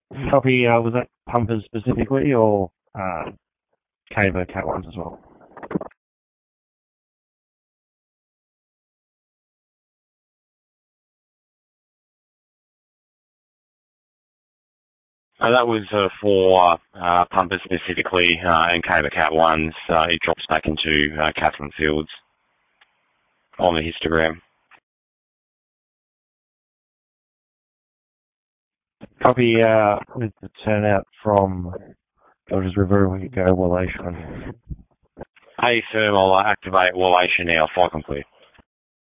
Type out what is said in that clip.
Copy, was that pumpers specifically or Caver Cat 1s as well? That was for pumpers specifically, and Caver Cat 1s. It drops back into Catherine Fields on the histogram. Copy, with the turnout from Georges River, we go Wallation. A thermal, activate Wallation now, flight complete.